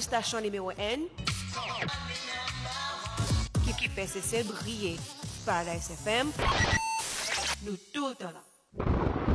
station numéro 1 qui fait cesser briller. Paradise FM, nous tout le temps là.